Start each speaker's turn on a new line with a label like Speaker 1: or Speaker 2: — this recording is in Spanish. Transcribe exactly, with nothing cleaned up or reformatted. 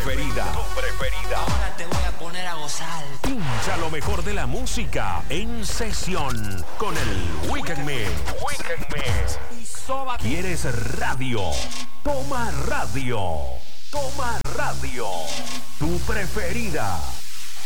Speaker 1: preferida. Tu preferida.
Speaker 2: Ahora te voy a poner a gozar.
Speaker 1: Pincha lo mejor de la música en sesión con el Weekend Mix. Weekend Mix. ¿Quieres radio? Toma radio. Toma radio. Tu preferida.